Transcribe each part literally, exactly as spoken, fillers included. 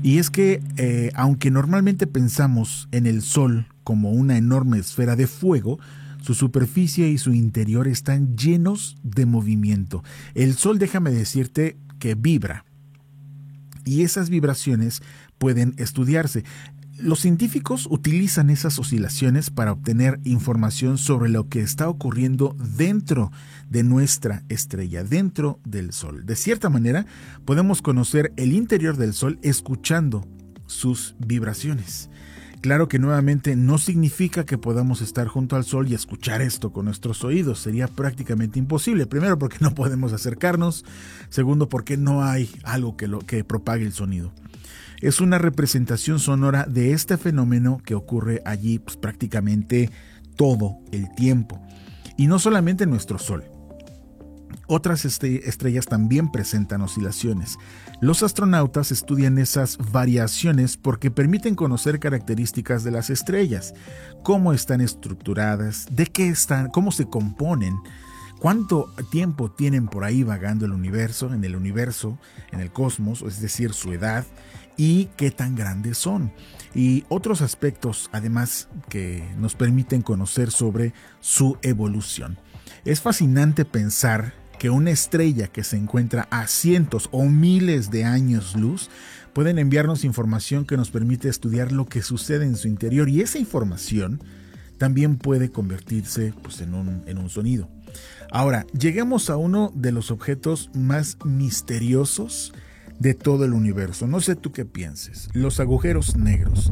Y es que, eh, aunque normalmente pensamos en el Sol como una enorme esfera de fuego, su superficie y su interior están llenos de movimiento. El Sol, déjame decirte, que vibra. Y esas vibraciones pueden estudiarse. Los científicos utilizan esas oscilaciones para obtener información sobre lo que está ocurriendo dentro de nuestra estrella, dentro del Sol. De cierta manera, podemos conocer el interior del Sol escuchando sus vibraciones. Claro que nuevamente no significa que podamos estar junto al Sol y escuchar esto con nuestros oídos. Sería prácticamente imposible. Primero, porque no podemos acercarnos. Segundo, porque no hay algo que, lo, que propague el sonido. Es una representación sonora de este fenómeno que ocurre allí pues, prácticamente todo el tiempo. Y no solamente nuestro Sol. Otras estrellas también presentan oscilaciones. Los astronautas estudian esas variaciones porque permiten conocer características de las estrellas, cómo están estructuradas, de qué están, cómo se componen, cuánto tiempo tienen por ahí vagando el universo, en el universo, en el cosmos, es decir, su edad, y qué tan grandes son. Y otros aspectos, además, que nos permiten conocer sobre su evolución. Es fascinante pensar que una estrella que se encuentra a cientos o miles de años luz pueden enviarnos información que nos permite estudiar lo que sucede en su interior, y esa información también puede convertirse pues, en un, en un sonido. Ahora, lleguemos a uno de los objetos más misteriosos de todo el universo. No sé tú qué pienses. Los agujeros negros.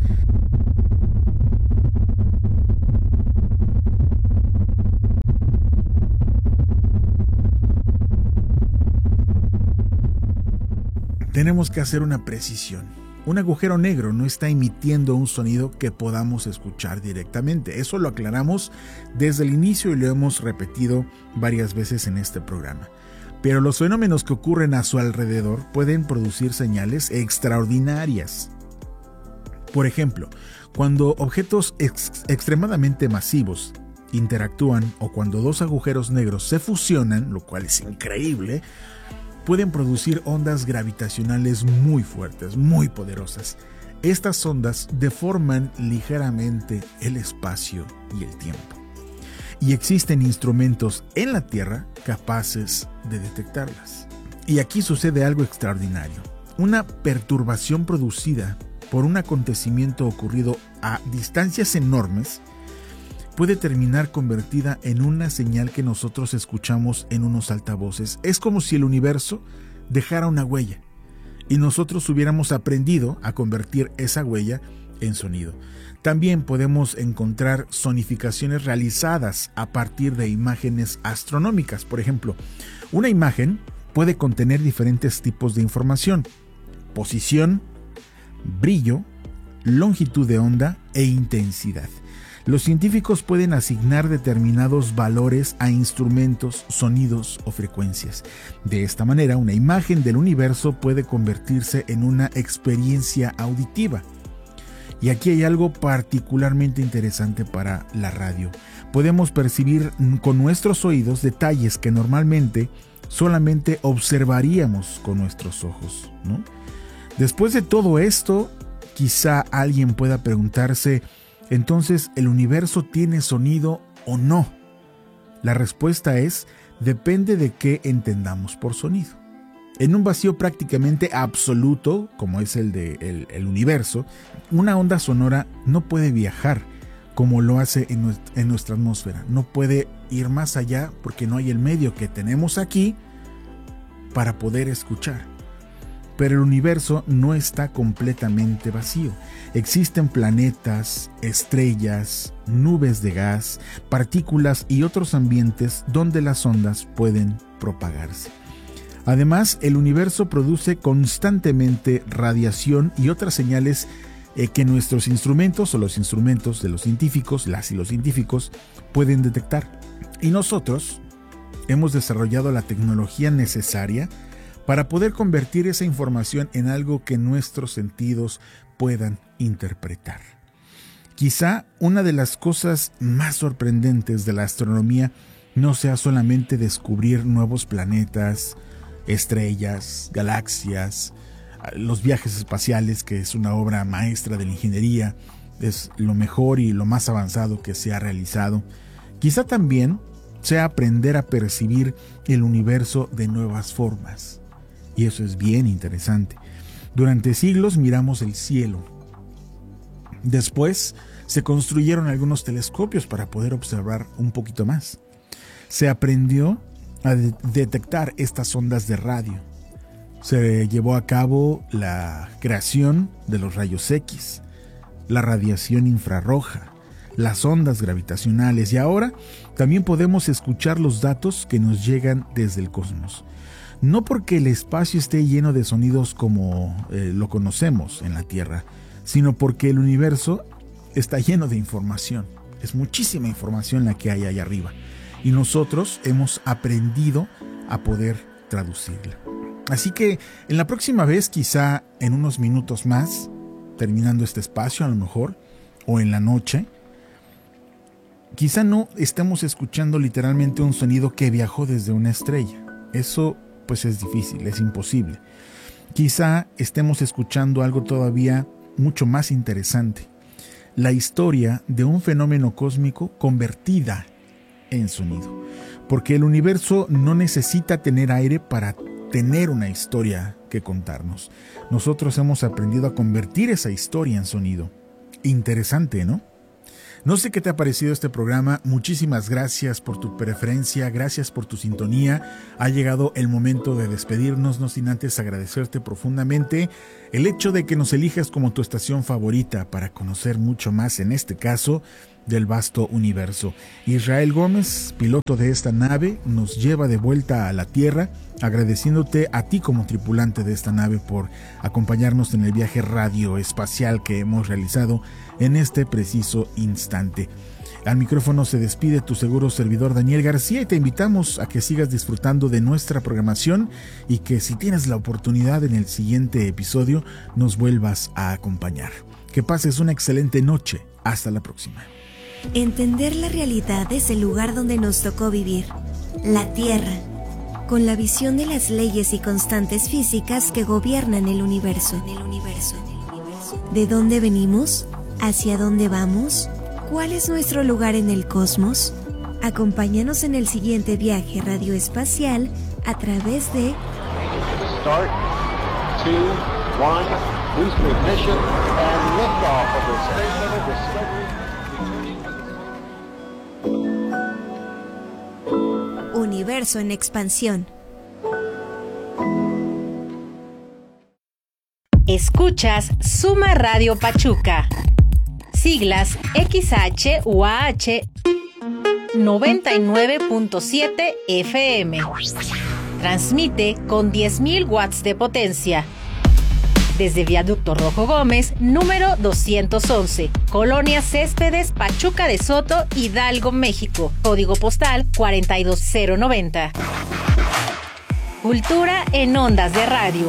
Tenemos que hacer una precisión. Un agujero negro no está emitiendo un sonido que podamos escuchar directamente. Eso lo aclaramos desde el inicio y lo hemos repetido varias veces en este programa. Pero los fenómenos que ocurren a su alrededor pueden producir señales extraordinarias. Por ejemplo, cuando objetos ex- extremadamente masivos interactúan o cuando dos agujeros negros se fusionan, lo cual es increíble, pueden producir ondas gravitacionales muy fuertes, muy poderosas. Estas ondas deforman ligeramente el espacio y el tiempo. Y existen instrumentos en la Tierra capaces de detectarlas. Y aquí sucede algo extraordinario. Una perturbación producida por un acontecimiento ocurrido a distancias enormes puede terminar convertida en una señal que nosotros escuchamos en unos altavoces. Es como si el universo dejara una huella y nosotros hubiéramos aprendido a convertir esa huella en sonido. También podemos encontrar sonificaciones realizadas a partir de imágenes astronómicas. Por ejemplo, una imagen puede contener diferentes tipos de información: posición, brillo, longitud de onda e intensidad. Los científicos pueden asignar determinados valores a instrumentos, sonidos o frecuencias. De esta manera, una imagen del universo puede convertirse en una experiencia auditiva. Y aquí hay algo particularmente interesante para la radio. Podemos percibir con nuestros oídos detalles que normalmente solamente observaríamos con nuestros ojos, ¿no? Después de todo esto, quizá alguien pueda preguntarse: ¿entonces el universo tiene sonido o no? La respuesta es: depende de qué entendamos por sonido. En un vacío prácticamente absoluto, como es el del de el universo, una onda sonora no puede viajar como lo hace en nuestra, en nuestra atmósfera. No puede ir más allá porque no hay el medio que tenemos aquí para poder escuchar. Pero el universo no está completamente vacío. Existen planetas, estrellas, nubes de gas, partículas y otros ambientes donde las ondas pueden propagarse. Además, el universo produce constantemente radiación y otras señales eh, que nuestros instrumentos o los instrumentos de los científicos, las y los científicos, pueden detectar. Y nosotros hemos desarrollado la tecnología necesaria para poder convertir esa información en algo que nuestros sentidos puedan interpretar. Quizá una de las cosas más sorprendentes de la astronomía no sea solamente descubrir nuevos planetas, estrellas, galaxias, los viajes espaciales, que es una obra maestra de la ingeniería, es lo mejor y lo más avanzado que se ha realizado. Quizá también sea aprender a percibir el universo de nuevas formas. Y eso es bien interesante. Durante siglos miramos el cielo. Después se construyeron algunos telescopios para poder observar un poquito más. Se aprendió a de- detectar estas ondas de radio. Se llevó a cabo la creación de los rayos X, la radiación infrarroja, las ondas gravitacionales, y ahora también podemos escuchar los datos que nos llegan desde el cosmos. No porque el espacio esté lleno de sonidos como eh, lo conocemos en la Tierra, sino porque el universo está lleno de información. Es muchísima información la que hay ahí arriba, y nosotros hemos aprendido a poder traducirla. Así que en la próxima vez, quizá en unos minutos más, terminando este espacio a lo mejor, o en la noche, quizá no estemos escuchando literalmente un sonido que viajó desde una estrella. Eso pues es difícil, es imposible. Quizá estemos escuchando algo todavía mucho más interesante: la historia de un fenómeno cósmico convertida en sonido. Porque el universo no necesita tener aire para tener una historia que contarnos. Nosotros hemos aprendido a convertir esa historia en sonido. Interesante, ¿no? No sé qué te ha parecido este programa. Muchísimas gracias por tu preferencia, gracias por tu sintonía. Ha llegado el momento de despedirnos, no sin antes agradecerte profundamente el hecho de que nos elijas como tu estación favorita para conocer mucho más, en este caso, del vasto universo. Israel Gómez, piloto de esta nave, nos lleva de vuelta a la Tierra, agradeciéndote a ti como tripulante de esta nave por acompañarnos en el viaje radioespacial que hemos realizado en este preciso instante. Al micrófono se despide tu seguro servidor Daniel García, y te invitamos a que sigas disfrutando de nuestra programación y que, si tienes la oportunidad, en el siguiente episodio nos vuelvas a acompañar. Que pases una excelente noche. Hasta la próxima. Entender la realidad desde el lugar donde nos tocó vivir, la Tierra, con la visión de las leyes y constantes físicas que gobiernan el universo. El universo. ¿De dónde venimos? ¿Hacia dónde vamos? ¿Cuál es nuestro lugar en el cosmos? Acompáñanos en el siguiente viaje radioespacial a través de Start, two, one, boost ignition, and liftoff of the Space Shuttle Discovery. Universo en Expansión. Escuchas Suma Radio Pachuca. Siglas X H U A H noventa y nueve punto siete F M. Transmite con diez mil watts de potencia. Desde Viaducto Rojo Gómez, número doscientos once, Colonia Céspedes, Pachuca de Soto, Hidalgo, México. Código postal cuarenta y dos cero noventa. Cultura en ondas de radio.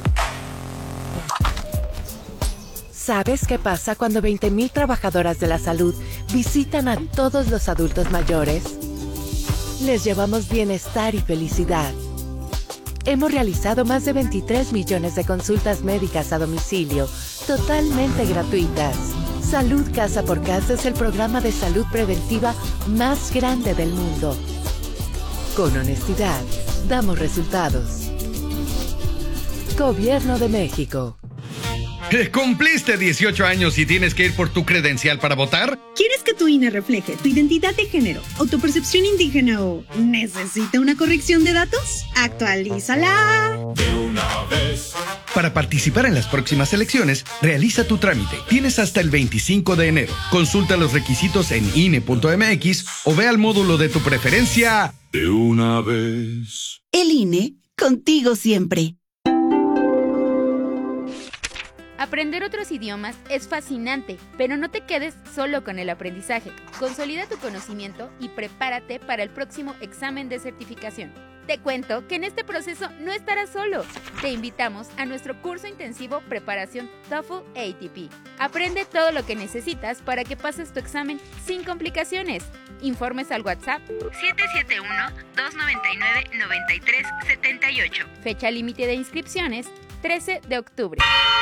¿Sabes qué pasa cuando veinte mil trabajadoras de la salud visitan a todos los adultos mayores? Les llevamos bienestar y felicidad. Hemos realizado más de veintitrés millones de consultas médicas a domicilio, totalmente gratuitas. Salud Casa por Casa es el programa de salud preventiva más grande del mundo. Con honestidad, damos resultados. Gobierno de México. ¿Cumpliste dieciocho años y tienes que ir por tu credencial para votar? ¿Quieres que tu I N E refleje tu identidad de género, autopercepción indígena o necesita una corrección de datos? ¡Actualízala! De una vez. Para participar en las próximas elecciones, realiza tu trámite. Tienes hasta el veinticinco de enero. Consulta los requisitos en I N E punto M X o ve al módulo de tu preferencia. De una vez. El I N E, contigo siempre. Aprender otros idiomas es fascinante, pero no te quedes solo con el aprendizaje. Consolida tu conocimiento y prepárate para el próximo examen de certificación. Te cuento que en este proceso no estarás solo. Te invitamos a nuestro curso intensivo Preparación TOEFL A T P. Aprende todo lo que necesitas para que pases tu examen sin complicaciones. Informes al WhatsApp siete siete uno, dos nueve nueve, nueve tres siete ocho. Fecha límite de inscripciones trece de octubre.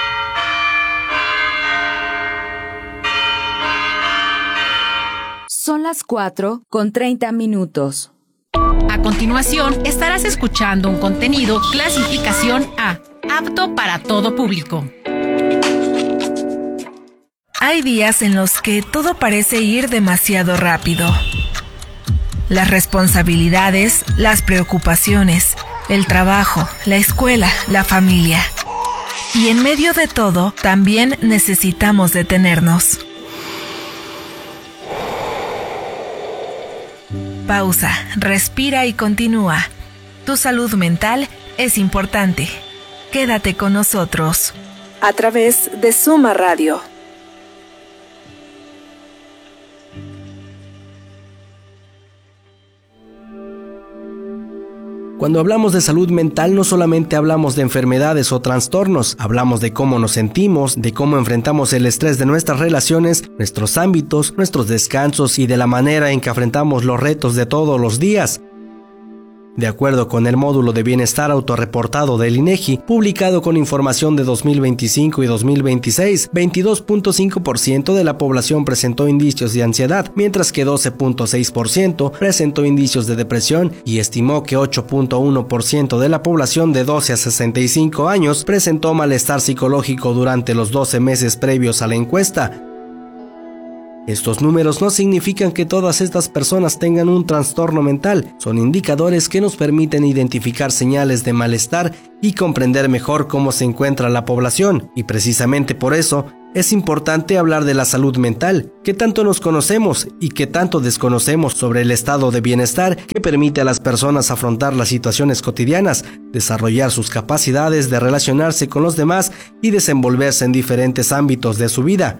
Son las cuatro con treinta minutos. A continuación, estarás escuchando un contenido clasificación A, apto para todo público. Hay días en los que todo parece ir demasiado rápido. Las responsabilidades, las preocupaciones, el trabajo, la escuela, la familia. Y en medio de todo, también necesitamos detenernos. Pausa, respira y continúa. Tu salud mental es importante. Quédate con nosotros. A través de Suma Radio. Cuando hablamos de salud mental, no solamente hablamos de enfermedades o trastornos, hablamos de cómo nos sentimos, de cómo enfrentamos el estrés de nuestras relaciones, nuestros ámbitos, nuestros descansos y de la manera en que enfrentamos los retos de todos los días. De acuerdo con el módulo de bienestar autorreportado del INEGI, publicado con información de dos mil veinticinco y dos mil veintiséis, veintidós punto cinco por ciento de la población presentó indicios de ansiedad, mientras que doce punto seis por ciento presentó indicios de depresión y estimó que ocho punto uno por ciento de la población de doce a sesenta y cinco años presentó malestar psicológico durante los doce meses previos a la encuesta. Estos números no significan que todas estas personas tengan un trastorno mental, son indicadores que nos permiten identificar señales de malestar y comprender mejor cómo se encuentra la población, y precisamente por eso es importante hablar de la salud mental, qué tanto nos conocemos y qué tanto desconocemos sobre el estado de bienestar que permite a las personas afrontar las situaciones cotidianas, desarrollar sus capacidades de relacionarse con los demás y desenvolverse en diferentes ámbitos de su vida.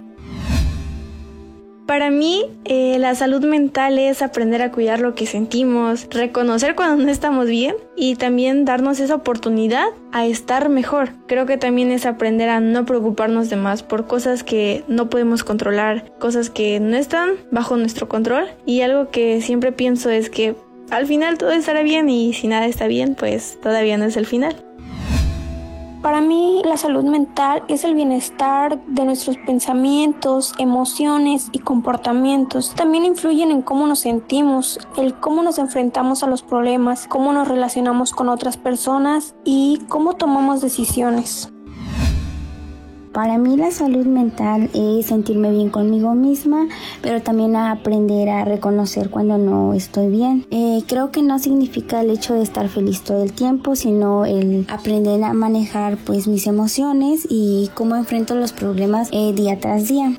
Para mí, eh, la salud mental es aprender a cuidar lo que sentimos, reconocer cuando no estamos bien y también darnos esa oportunidad a estar mejor. Creo que también es aprender a no preocuparnos de más por cosas que no podemos controlar, cosas que no están bajo nuestro control. Y algo que siempre pienso es que al final todo estará bien y si nada está bien, pues todavía no es el final. Para mí, la salud mental es el bienestar de nuestros pensamientos, emociones y comportamientos. También influyen en cómo nos sentimos, el cómo nos enfrentamos a los problemas, cómo nos relacionamos con otras personas y cómo tomamos decisiones. Para mí la salud mental es sentirme bien conmigo misma, pero también a aprender a reconocer cuando no estoy bien. Eh, creo que no significa el hecho de estar feliz todo el tiempo, sino el aprender a manejar pues mis emociones y cómo enfrento los problemas eh, día tras día.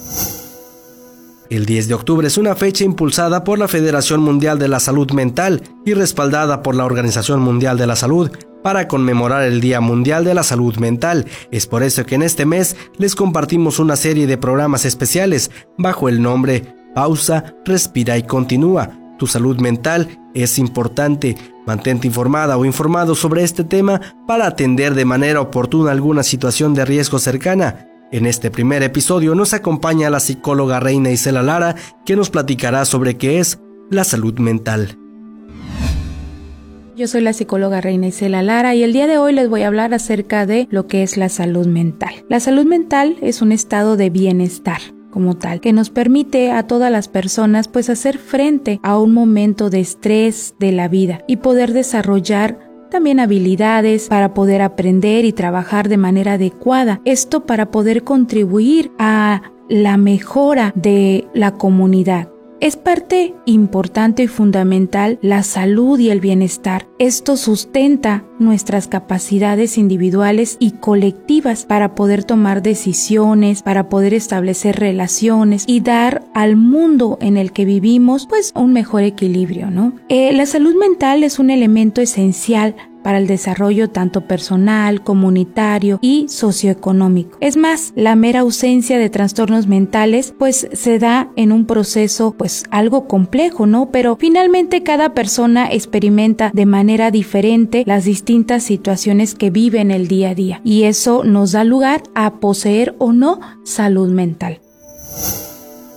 El diez de octubre es una fecha impulsada por la Federación Mundial de la Salud Mental y respaldada por la Organización Mundial de la Salud para conmemorar el Día Mundial de la Salud Mental. Es por eso que en este mes les compartimos una serie de programas especiales bajo el nombre Pausa, Respira y Continúa. Tu salud mental es importante. Mantente informada o informado sobre este tema para atender de manera oportuna alguna situación de riesgo cercana. En este primer episodio nos acompaña la psicóloga Reina Isela Lara, que nos platicará sobre qué es la salud mental. Yo soy la psicóloga Reina Isela Lara y el día de hoy les voy a hablar acerca de lo que es la salud mental. La salud mental es un estado de bienestar como tal, que nos permite a todas las personas pues hacer frente a un momento de estrés de la vida y poder desarrollar también habilidades para poder aprender y trabajar de manera adecuada. Esto para poder contribuir a la mejora de la comunidad. Es parte importante y fundamental la salud y el bienestar. Esto sustenta nuestras capacidades individuales y colectivas para poder tomar decisiones, para poder establecer relaciones y dar al mundo en el que vivimos pues un mejor equilibrio, ¿no? Eh, la salud mental es un elemento esencial para el desarrollo tanto personal, comunitario y socioeconómico. Es más, la mera ausencia de trastornos mentales pues se da en un proceso pues algo complejo, ¿no? Pero finalmente cada persona experimenta de manera diferente las distintas situaciones que vive en el día a día y eso nos da lugar a poseer o no salud mental.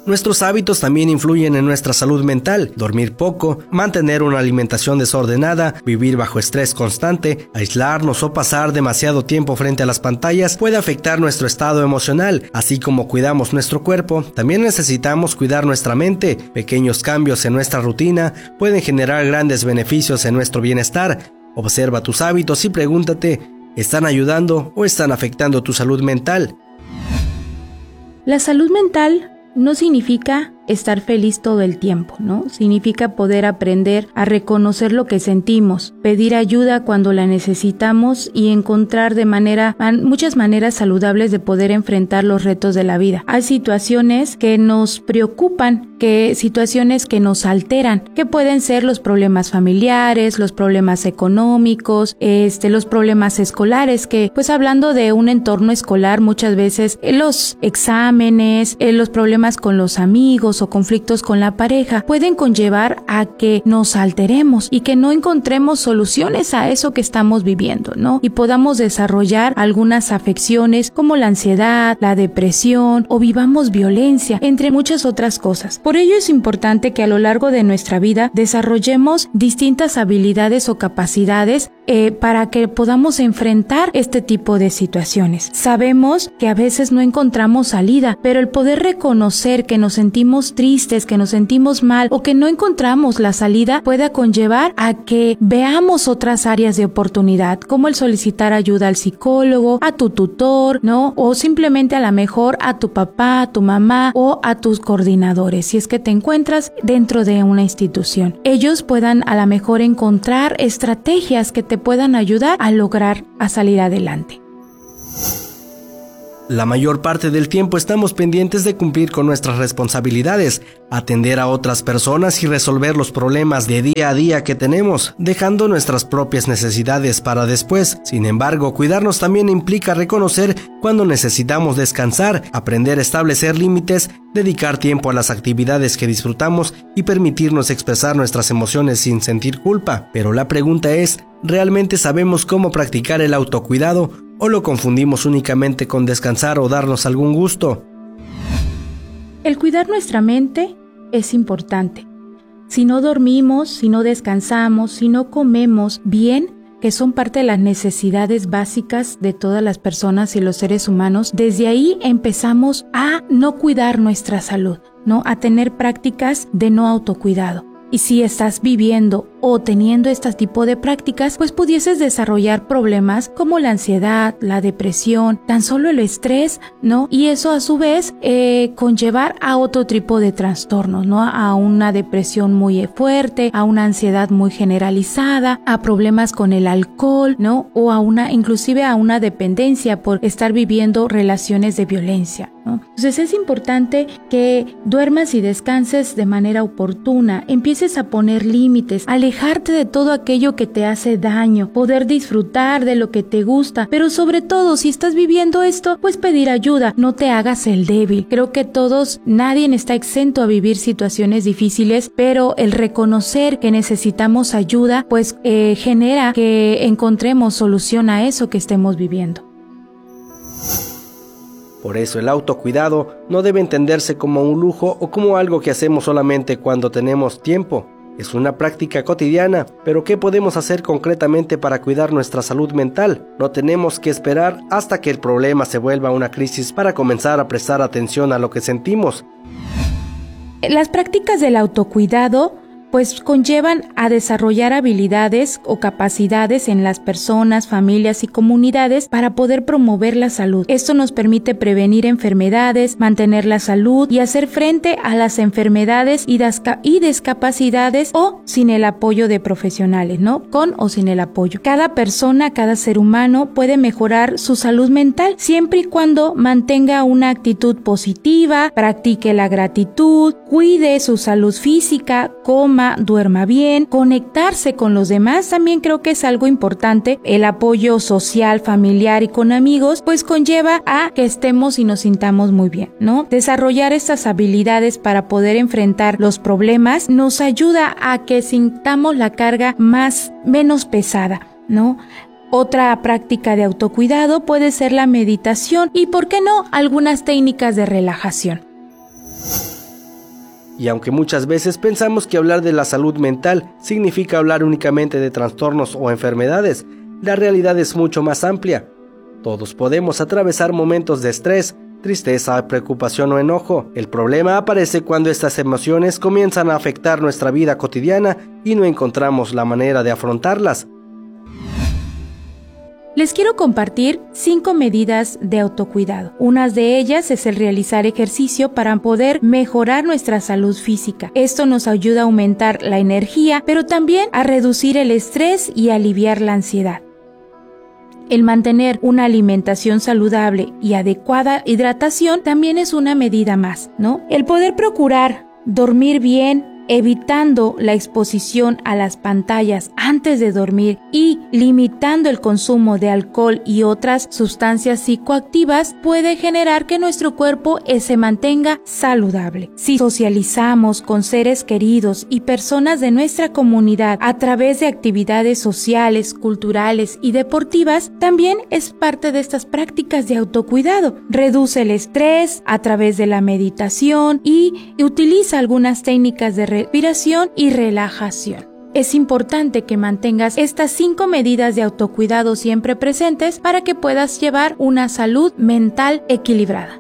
Nuestros hábitos también influyen en nuestra salud mental. Dormir poco, mantener una alimentación desordenada, vivir bajo estrés constante, aislarnos o pasar demasiado tiempo frente a las pantallas puede afectar nuestro estado emocional. Así como cuidamos nuestro cuerpo, también necesitamos cuidar nuestra mente. Pequeños cambios en nuestra rutina pueden generar grandes beneficios en nuestro bienestar. Observa tus hábitos y pregúntate, ¿están ayudando o están afectando tu salud mental? La salud mental no significa estar feliz todo el tiempo, ¿no? Significa poder aprender a reconocer lo que sentimos, pedir ayuda cuando la necesitamos y encontrar de manera, muchas maneras saludables de poder enfrentar los retos de la vida. Hay situaciones que nos preocupan, que situaciones que nos alteran, que pueden ser los problemas familiares, los problemas económicos, este, los problemas escolares, que pues hablando de un entorno escolar muchas veces eh, los exámenes, eh, los problemas con los amigos o conflictos con la pareja pueden conllevar a que nos alteremos y que no encontremos soluciones a eso que estamos viviendo, ¿no? Y podamos desarrollar algunas afecciones como la ansiedad, la depresión o vivamos violencia, entre muchas otras cosas. Por ello es importante que a lo largo de nuestra vida desarrollemos distintas habilidades o capacidades eh, para que podamos enfrentar este tipo de situaciones. Sabemos que a veces no encontramos salida, pero el poder reconocer que nos sentimos tristes, que nos sentimos mal o que no encontramos la salida pueda conllevar a que veamos otras áreas de oportunidad, como el solicitar ayuda al psicólogo, a tu tutor, ¿no? O simplemente a lo mejor a tu papá, a tu mamá o a tus coordinadores, si es que te encuentras dentro de una institución. Ellos puedan a lo mejor encontrar estrategias que te puedan ayudar a lograr a salir adelante. La mayor parte del tiempo estamos pendientes de cumplir con nuestras responsabilidades, atender a otras personas y resolver los problemas de día a día que tenemos, dejando nuestras propias necesidades para después. Sin embargo, cuidarnos también implica reconocer cuando necesitamos descansar, aprender a establecer límites, dedicar tiempo a las actividades que disfrutamos y permitirnos expresar nuestras emociones sin sentir culpa. Pero la pregunta es, ¿realmente sabemos cómo practicar el autocuidado o lo confundimos únicamente con descansar o darnos algún gusto? El cuidar nuestra mente es importante. Si no dormimos, si no descansamos, si no comemos bien, que son parte de las necesidades básicas de todas las personas y los seres humanos, desde ahí empezamos a no cuidar nuestra salud, ¿no? A tener prácticas de no autocuidado. Y si estás viviendo o teniendo este tipo de prácticas, pues pudieses desarrollar problemas como la ansiedad, la depresión, tan solo el estrés, ¿no? Y eso a su vez eh, conllevar a otro tipo de trastornos, ¿no? A una depresión muy fuerte, a una ansiedad muy generalizada, a problemas con el alcohol, ¿no? O a una, inclusive a una dependencia por estar viviendo relaciones de violencia, ¿no? Entonces es importante que duermas y descanses de manera oportuna, empieces a poner límites, alejarte de todo aquello que te hace daño, poder disfrutar de lo que te gusta, pero sobre todo si estás viviendo esto, pues pedir ayuda, no te hagas el débil. Creo que todos, nadie está exento a vivir situaciones difíciles, pero el reconocer que necesitamos ayuda, pues eh, genera que encontremos solución a eso que estemos viviendo. Por eso el autocuidado no debe entenderse como un lujo o como algo que hacemos solamente cuando tenemos tiempo. Es una práctica cotidiana, pero ¿qué podemos hacer concretamente para cuidar nuestra salud mental? No tenemos que esperar hasta que el problema se vuelva una crisis para comenzar a prestar atención a lo que sentimos. Las prácticas del autocuidado pues conllevan a desarrollar habilidades o capacidades en las personas, familias y comunidades para poder promover la salud. Esto nos permite prevenir enfermedades, mantener la salud y hacer frente a las enfermedades y, desca- y discapacidades o sin el apoyo de profesionales, ¿no? Con o sin el apoyo. Cada persona, cada ser humano puede mejorar su salud mental siempre y cuando mantenga una actitud positiva, practique la gratitud, cuide su salud física, coma, duerma bien, conectarse con los demás también creo que es algo importante. El apoyo social, familiar y con amigos pues conlleva a que estemos y nos sintamos muy bien, ¿no? Desarrollar estas habilidades para poder enfrentar los problemas nos ayuda a que sintamos la carga más, menos pesada, ¿no? Otra práctica de autocuidado puede ser la meditación y, ¿por qué no?, algunas técnicas de relajación. Y aunque muchas veces pensamos que hablar de la salud mental significa hablar únicamente de trastornos o enfermedades, la realidad es mucho más amplia. Todos podemos atravesar momentos de estrés, tristeza, preocupación o enojo. El problema aparece cuando estas emociones comienzan a afectar nuestra vida cotidiana y no encontramos la manera de afrontarlas. Les quiero compartir cinco medidas de autocuidado. Una de ellas es el realizar ejercicio para poder mejorar nuestra salud física. Esto nos ayuda a aumentar la energía, pero también a reducir el estrés y aliviar la ansiedad. El mantener una alimentación saludable y adecuada hidratación también es una medida más, ¿no? El poder procurar dormir bien, evitando la exposición a las pantallas antes de dormir y limitando el consumo de alcohol y otras sustancias psicoactivas puede generar que nuestro cuerpo se mantenga saludable. Si socializamos con seres queridos y personas de nuestra comunidad a través de actividades sociales, culturales y deportivas, también es parte de estas prácticas de autocuidado. Reduce el estrés a través de la meditación y utiliza algunas técnicas de respiración y relajación. Es importante que mantengas estas cinco medidas de autocuidado siempre presentes para que puedas llevar una salud mental equilibrada.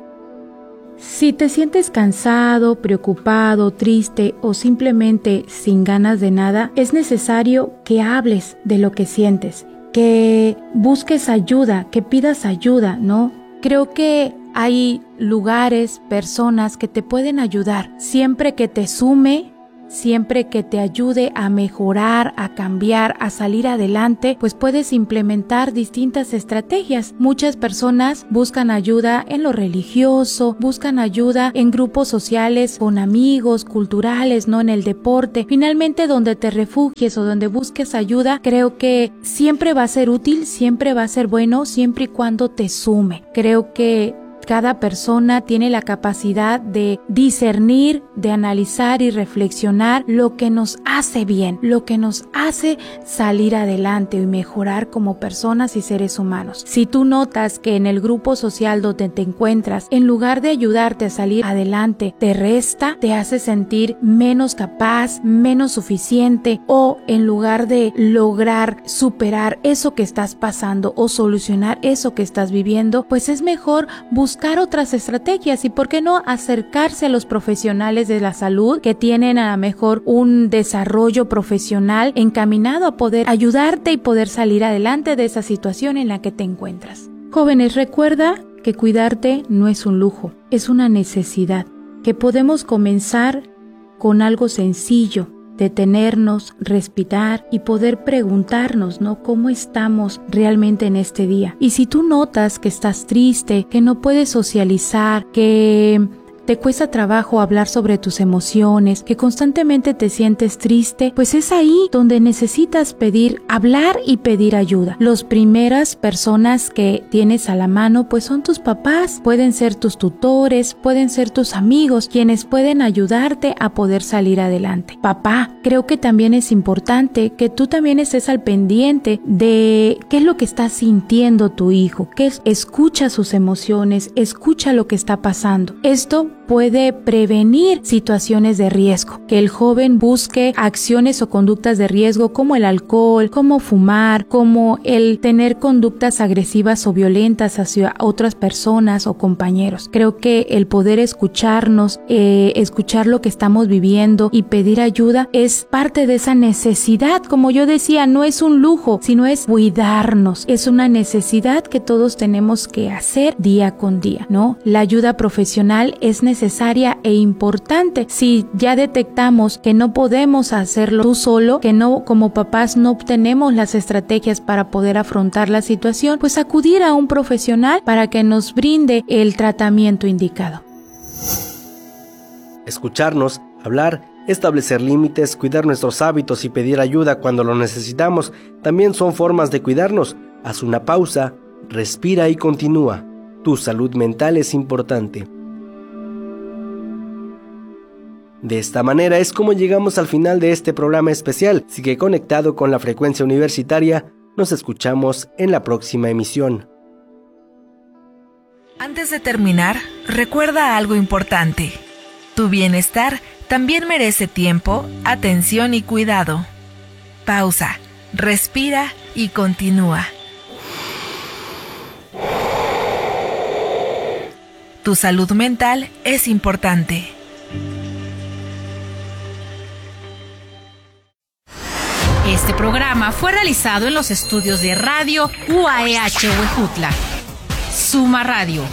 Si te sientes cansado, preocupado, triste o simplemente sin ganas de nada, es necesario que hables de lo que sientes, que busques ayuda, que pidas ayuda, ¿no? Creo que hay lugares, personas que te pueden ayudar siempre que te sume, siempre que te ayude a mejorar, a cambiar, a salir adelante, pues puedes implementar distintas estrategias. Muchas personas buscan ayuda en lo religioso, buscan ayuda en grupos sociales, con amigos, culturales, no en el deporte. Finalmente, donde te refugies o donde busques ayuda, creo que siempre va a ser útil, siempre va a ser bueno, siempre y cuando te sume. Creo que cada persona tiene la capacidad de discernir, de analizar y reflexionar lo que nos hace bien, lo que nos hace salir adelante y mejorar como personas y seres humanos. Si tú notas que en el grupo social donde te encuentras, en lugar de ayudarte a salir adelante, te resta, te hace sentir menos capaz, menos suficiente, o en lugar de lograr superar eso que estás pasando o solucionar eso que estás viviendo, pues es mejor buscar buscar otras estrategias y por qué no acercarse a los profesionales de la salud que tienen a lo mejor un desarrollo profesional encaminado a poder ayudarte y poder salir adelante de esa situación en la que te encuentras. Jóvenes, recuerda que cuidarte no es un lujo, es una necesidad, que podemos comenzar con algo sencillo, detenernos, respirar y poder preguntarnos, ¿no? ¿Cómo estamos realmente en este día? Y si tú notas que estás triste, que no puedes socializar, que te cuesta trabajo hablar sobre tus emociones, que constantemente te sientes triste, pues es ahí donde necesitas pedir, hablar y pedir ayuda. Las primeras personas que tienes a la mano pues son tus papás, pueden ser tus tutores, pueden ser tus amigos, quienes pueden ayudarte a poder salir adelante. Papá, creo que también es importante que tú también estés al pendiente de qué es lo que está sintiendo tu hijo, que es, escucha sus emociones, escucha lo que está pasando. Esto puede prevenir situaciones de riesgo, que el joven busque acciones o conductas de riesgo como el alcohol, como fumar, como el tener conductas agresivas o violentas hacia otras personas o compañeros. Creo que el poder escucharnos, eh, escuchar lo que estamos viviendo y pedir ayuda es parte de esa necesidad. Como yo decía, no es un lujo, sino es cuidarnos. Es una necesidad que todos tenemos que hacer día con día, ¿no? La ayuda profesional es necesaria e importante. Si ya detectamos que no podemos hacerlo tú solo, que no, como papás no obtenemos las estrategias para poder afrontar la situación, pues acudir a un profesional para que nos brinde el tratamiento indicado. Escucharnos, hablar, establecer límites, cuidar nuestros hábitos y pedir ayuda cuando lo necesitamos también son formas de cuidarnos. Haz una pausa, respira y continúa. Tu salud mental es importante. De esta manera es como llegamos al final de este programa especial. Sigue conectado con la frecuencia universitaria. Nos escuchamos en la próxima emisión. Antes de terminar, recuerda algo importante. Tu bienestar también merece tiempo, atención y cuidado. Pausa, respira y continúa. Tu salud mental es importante. Este programa fue realizado en los estudios de Radio U A E H Huejutla. Suma Radio.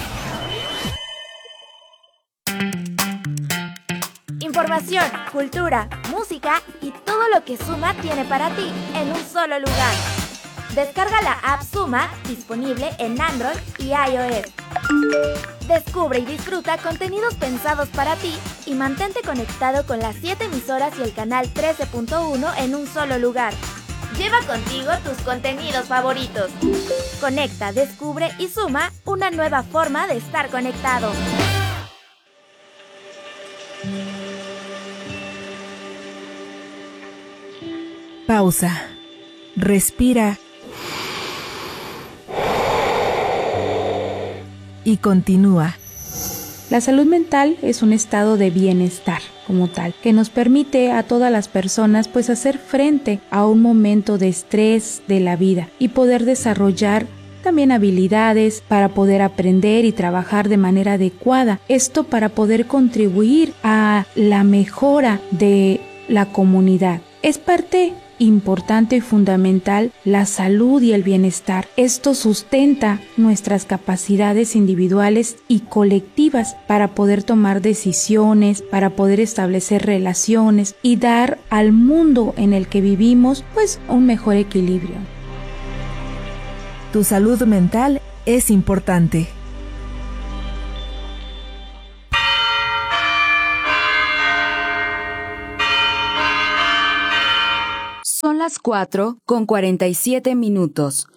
Información, cultura, música y todo lo que Suma tiene para ti en un solo lugar. Descarga la app Suma, disponible en Android y iOS. Descubre y disfruta contenidos pensados para ti y mantente conectado con las siete emisoras y el canal trece punto uno en un solo lugar. Lleva contigo tus contenidos favoritos. Conecta, descubre y suma una nueva forma de estar conectado. Pausa. Respira. Y continúa. La salud mental es un estado de bienestar como tal, que nos permite a todas las personas pues hacer frente a un momento de estrés de la vida y poder desarrollar también habilidades para poder aprender y trabajar de manera adecuada. Esto para poder contribuir a la mejora de la comunidad. Es parte importante y fundamental la salud y el bienestar. Esto sustenta nuestras capacidades individuales y colectivas para poder tomar decisiones, para poder establecer relaciones y dar al mundo en el que vivimos pues un mejor equilibrio. Tu salud mental es importante. Son las cuatro con cuarenta y siete minutos.